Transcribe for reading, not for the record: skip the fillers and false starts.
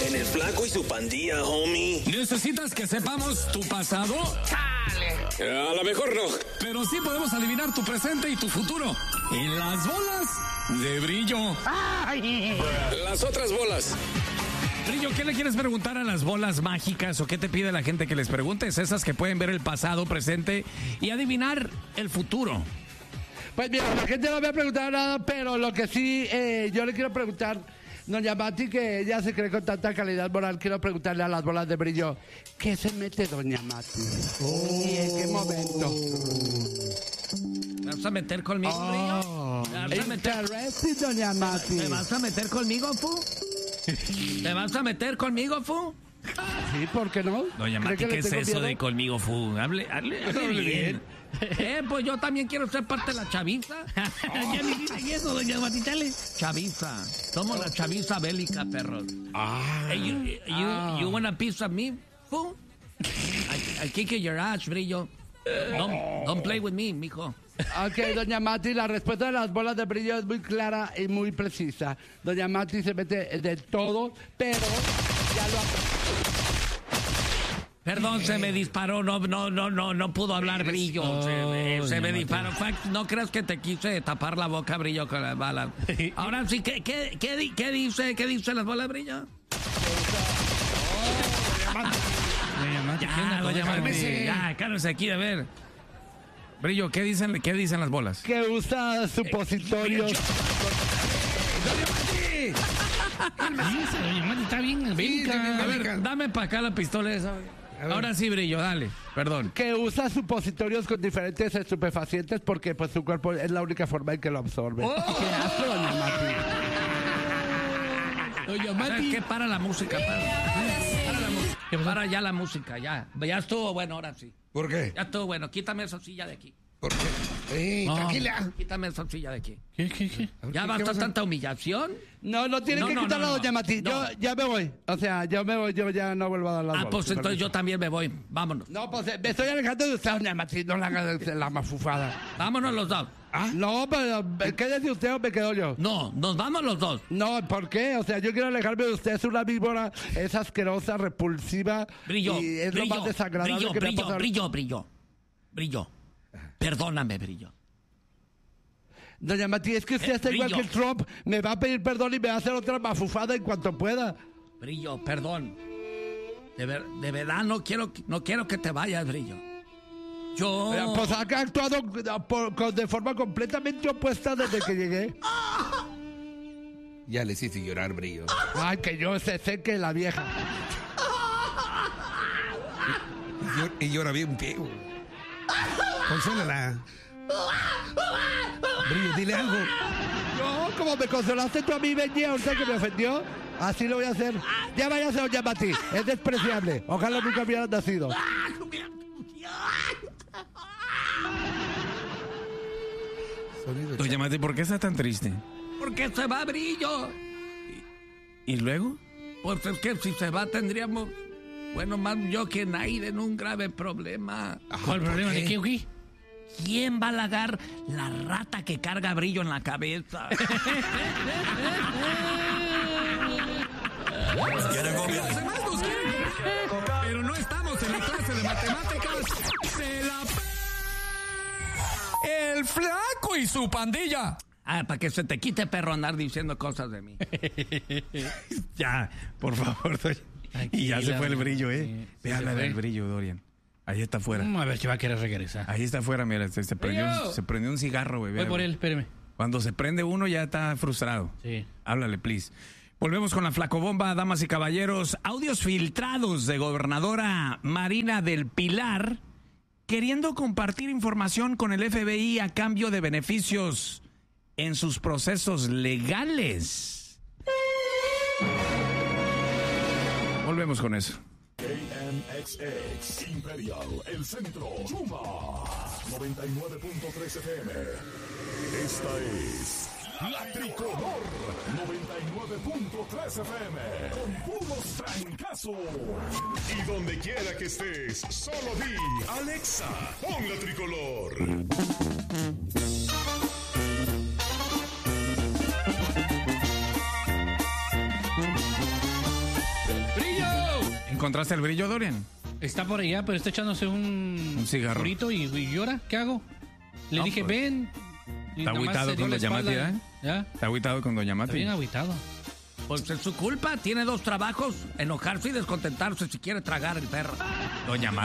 En el Flaco y su Pandilla, homie. ¿Necesitas que sepamos tu pasado? A lo mejor no. Pero sí podemos adivinar tu presente y tu futuro. En las bolas de Brillo. Las otras bolas. Brillo, ¿qué le quieres preguntar a las bolas mágicas o qué te pide la gente que les preguntes? Esas que pueden ver el pasado, presente y adivinar el futuro. Pues mira, la gente no me ha preguntado nada, pero lo que sí yo le quiero preguntar, doña Mati, que ella se cree con tanta calidad moral, quiero preguntarle a las bolas de Brillo, ¿qué se mete doña Mati? ¿Y en qué momento? ¿Me vas a meter conmigo, Brillo? ¿Me vas a meter? Interesting, doña Mati. ¿Me vas a meter conmigo, Fu? ¿Te vas a meter conmigo, Fu? Sí, ¿por qué no? Doña Mati, ¿qué es eso de conmigo, Fu? Hable bien. Pues yo también quiero ser parte de la chaviza. Ya me dicen eso, doña Mati, dale. Chaviza. Somos la chaviza bélica, perros. Hey, you want a piece of me, Fu? I kick your ass, Brillo. Don't play with me, mijo. Ok, doña Mati, la respuesta de las bolas de Brillo es muy clara y muy precisa. Doña Mati se mete de todo, pero ya lo Perdón, se me disparó, no pudo hablar, Brillo. Se me disparó. No creas que te quise tapar la boca, Brillo, con la bala. Ahora sí, ¿qué dice las bolas, Brillo? Doña Mati, ya, cálmese aquí, a ver. Brillo, ¿qué dicen las bolas? que usa supositorios. Doña Mati está bien, bélica. A ver, dame para acá la pistola esa. Ahora sí, Brillo, dale, perdón. Que usa supositorios con diferentes estupefacientes porque pues su cuerpo es la única forma en que lo absorbe. ¿Qué hace, doña Mati? Doña ¿Sabes Mati. qué? Para la música, para ya la música, ya. Ya estuvo bueno, ahora sí. ¿Por qué? Ya estuvo bueno, quítame esa silla de aquí. ¿Por qué? Tranquila. Quítame esa silla de aquí. ¿Qué? ¿Ya basta tanta humillación? No tiene que quitarla, doña Mati. no. Yo ya me voy. O sea, yo me voy, yo ya no vuelvo a dar las bolas. Pues entonces yo también me voy. Vámonos. No, pues me estoy alejando de usted, doña Mati. No le haga la mafufada. Vámonos los dos. No, pero quédese usted o me quedo yo. No, nos vamos los dos. No, ¿por qué? O sea, yo quiero alejarme de usted. Es una víbora, es asquerosa, repulsiva. Brillo, y es lo más desagradable que me ha pasado. Brillo. Perdóname, Brillo. Doña Mati, es que usted está igual que Brillo. Trump. Me va a pedir perdón y me va a hacer otra mafufada en cuanto pueda. Brillo, perdón. De verdad no quiero que te vayas, Brillo. Yo... Pues ha actuado de forma completamente opuesta desde que llegué. Ya le hiciste llorar, Brillo. Ay, que yo se seque la vieja. Y llora bien feo. Consólala. Brillo, dile algo. No, como me consolaste tú a mí, Benji, ahorita que me ofendió, así lo voy a hacer. Ya váyase, doña Mati, es despreciable. Ojalá nunca hubieran nacido. Doña Mati, ¿por qué está tan triste? Porque se va, Brillo. ¿Y luego? Pues es que si se va tendríamos, bueno, más yo que Naiden, un grave problema. ¿Cuál problema? ¿De qué? ¿Quién va a halagar la rata que carga Brillo en la cabeza? Pero no estamos en la clase de matemáticas. El Flaco y su pandilla. Para que se te quite, perro, andar diciendo cosas de mí. Ya, por favor, doña. Y ya se fue el Brillo, Sí, Véala del Brillo, Dorian. Ahí está afuera. A ver si va a querer regresar. Ahí está afuera, mira, se prendió un cigarro, güey. Voy por él, espéreme. Cuando se prende uno ya está frustrado. Sí. Háblale, please. Volvemos con la flacobomba, damas y caballeros. Audios filtrados de gobernadora Marina del Pilar queriendo compartir información con el FBI a cambio de beneficios en sus procesos legales. Volvemos con eso. KMXX Imperial, el centro, Chuma 99.3 FM. Esta es La Tricolor 99.3 FM con puros trancazos. Y donde quiera que estés, solo di Alexa, pon La Tricolor. ¿Encontraste el brillo, Dorian? Está por allá, pero está echándose un cigarro. purito y llora. ¿Qué hago? Le dije, pues, ven. Y Está nada más agüitado se dio con la doña Mati, espalda. ¿eh? ¿Ya? Está agüitado con doña Está Mati. bien agüitado. Pues es su culpa, tiene 2 trabajos, enojarse y descontentarse si quiere tragar el perro. Doña Mati.